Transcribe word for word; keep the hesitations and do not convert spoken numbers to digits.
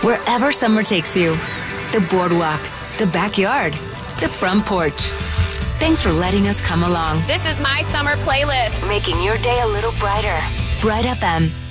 Wherever summer takes you, the boardwalk, the backyard, the front porch. Thanks for letting us come along. This is my summer playlist. Making your day a little brighter. Bright F M.